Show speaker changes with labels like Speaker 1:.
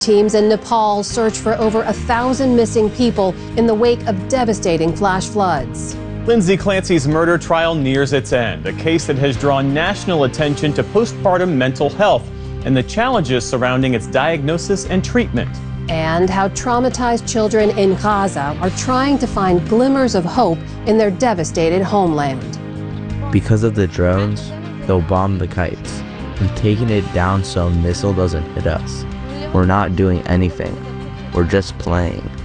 Speaker 1: Teams in Nepal search for over 1,000 missing people in the wake of devastating flash floods.
Speaker 2: Lindsay Clancy's murder trial nears its end, a case that has drawn national attention to postpartum mental health and the challenges surrounding its diagnosis and treatment.
Speaker 1: And how traumatized children in Gaza are trying to find glimmers of hope in their devastated homeland.
Speaker 3: Because of the drones, they'll bomb the kites. I'm taking it down so a missile doesn't hit us. We're not doing anything. We're just playing.